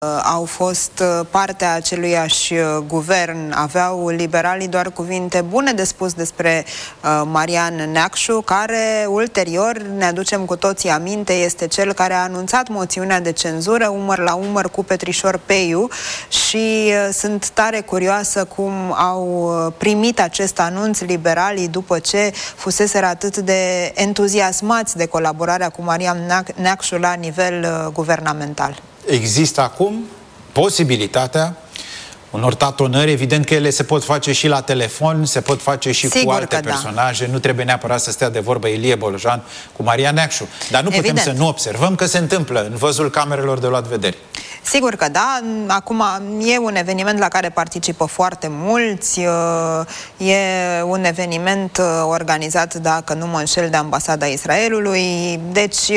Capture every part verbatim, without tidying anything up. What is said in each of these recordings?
Au fost partea aceluiași guvern, aveau liberalii doar cuvinte bune de spus despre uh, Marian Neacșu, care ulterior, ne aducem cu toții aminte, este cel care a anunțat moțiunea de cenzură umăr la umăr cu Petrișor Peiu și uh, sunt tare curioasă cum au primit acest anunț liberalii după ce fuseseră atât de entuziasmați de colaborarea cu Marian Neacșu la nivel uh, guvernamental. Există acum posibilitatea unor tatonări, evident că ele se pot face și la telefon, se pot face și Sigur cu alte personaje, da. Nu trebuie neapărat să stea de vorbă Ilie Bolojan cu Marian Neacșu, dar nu putem Evident. să nu observăm că se întâmplă în văzul camerelor de luat vederi. Sigur că da, acum e un eveniment la care participă foarte mulți, e un eveniment organizat, dacă nu mă înșel, de Ambasada Israelului, deci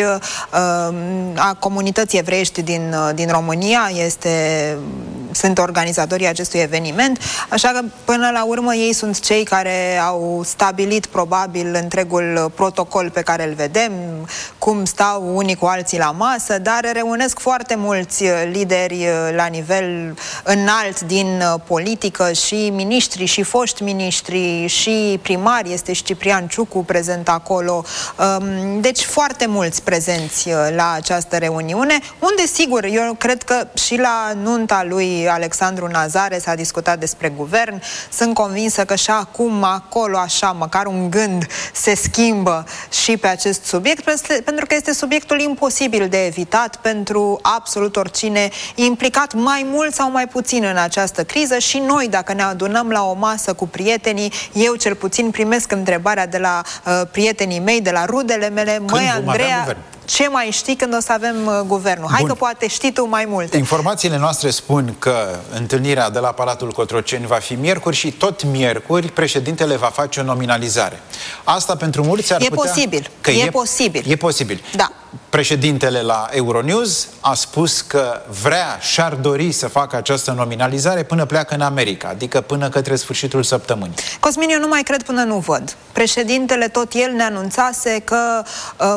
a comunității evreiești din, din România este, sunt organizatorii acestui eveniment, așa că până la urmă ei sunt cei care au stabilit probabil întregul protocol pe care îl vedem, cum stau unii cu alții la masă, dar reunesc foarte mulți lideri la nivel înalt din politică, și miniștri, și foști miniștri, și primari, este și Ciprian Ciucu prezent acolo, deci foarte mulți prezenți la această reuniune, unde sigur, eu cred că și la nunta lui Alexandru Nazare s-a discutat despre guvern, sunt convinsă că și acum acolo așa, măcar un gând se schimbă și pe acest subiect, pentru că este subiectul imposibil de evitat pentru absolut oricine implicat mai mult sau mai puțin în această criză. Și noi, dacă ne adunăm la o masă cu prietenii, eu cel puțin primesc întrebarea de la uh, prietenii mei, de la rudele mele, măi Andreea, ce mai știi când o să avem uh, guvernul? Hai Bun. că poate știi tu mai multe. Informațiile noastre spun că întâlnirea de la Palatul Cotroceni va fi miercuri și tot miercuri președintele va face o nominalizare. Asta pentru mulți ar e putea... Posibil. Că e, e posibil. E posibil. Da. Președintele la Euronews a spus că vrea și-ar dori să facă această nominalizare până pleacă în America, adică până către sfârșitul săptămânii. Cosmin, eu nu mai cred până nu văd. Președintele tot el ne anunțase că um,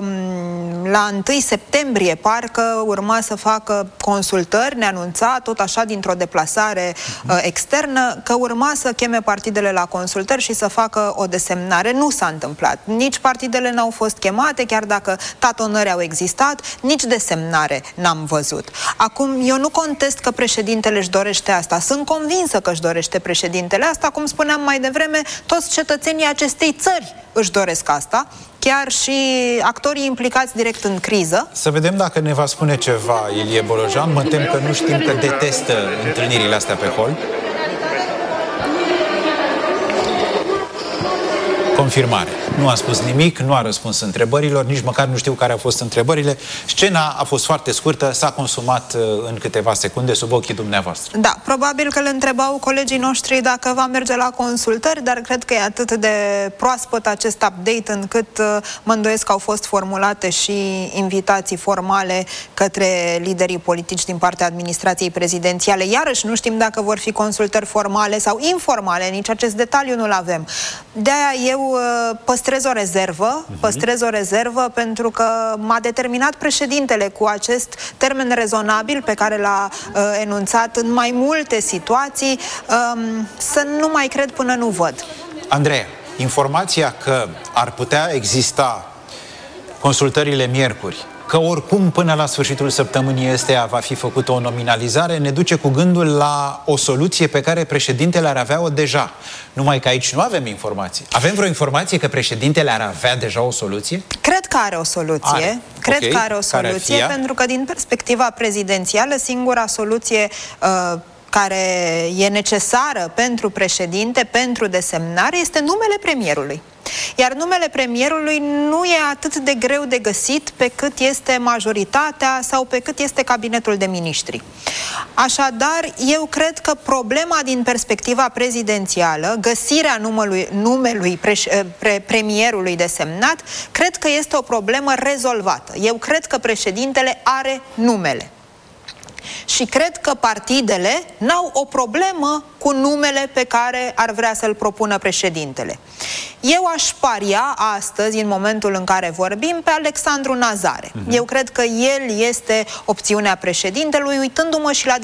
la întâi septembrie parcă urma să facă consultări, ne anunța tot așa dintr-o deplasare uh-huh. uh, externă, că urma să cheme partidele la consultări și să facă o desemnare. Nu s-a întâmplat. Nici partidele n-au fost chemate, chiar dacă tatonări au existat, nici desemnare n-am văzut. Acum, eu nu contest că președintele își dorește asta. Sunt convinsă că își dorește președintele asta. Cum spuneam mai devreme, toți cetățenii acestei țări își doresc asta, chiar și actorii implicați direct în criză. Să vedem dacă ne va spune ceva Ilie Bolojan. Mă tem că nu știm, că detestă întâlnirile astea pe hol. Confirmare. Nu a spus nimic, nu a răspuns întrebărilor, nici măcar nu știu care au fost întrebările. Scena a fost foarte scurtă, s-a consumat în câteva secunde sub ochii dumneavoastră. Da, probabil că îl întrebau colegii noștri dacă va merge la consultări, dar cred că e atât de proaspăt acest update încât mă îndoiesc că au fost formulate și invitații formale către liderii politici din partea administrației prezidențiale. Iarăși nu știm dacă vor fi consultări formale sau informale, nici acest detaliu nu-l avem. De-aia eu păstrez o rezervă, păstrez o rezervă pentru că m-a determinat președintele cu acest termen rezonabil pe care l-a uh, enunțat în mai multe situații, um, să nu mai cred până nu văd. Andreea, informația că ar putea exista consultările miercuri, că oricum până la sfârșitul săptămânii ăsteia va fi făcută o nominalizare, ne duce cu gândul la o soluție pe care președintele ar avea-o deja. Numai că aici nu avem informații. Avem vreo informație că președintele ar avea deja o soluție? Cred că are o soluție. Are. Cred okay. că are o soluție, pentru că din perspectiva prezidențială, singura soluție uh, care e necesară pentru președinte, pentru desemnare, este numele premierului. Iar numele premierului nu e atât de greu de găsit pe cât este majoritatea sau pe cât este cabinetul de miniștri. Așadar, eu cred că problema din perspectiva prezidențială, găsirea numelui, numelui pre, pre, premierului desemnat, cred că este o problemă rezolvată. Eu cred că președintele are numele. Și cred că partidele n-au o problemă cu numele pe care ar vrea să-l propună președintele. Eu aș paria astăzi, în momentul în care vorbim, pe Alexandru Nazare. Uh-huh. Eu cred că el este opțiunea președintelui, uitându-mă și la